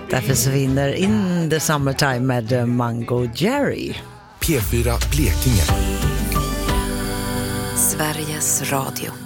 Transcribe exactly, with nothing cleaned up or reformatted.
Därför så vinner In the Summertime med Mango Jerry. P fyra Blekinge. Sveriges Radio.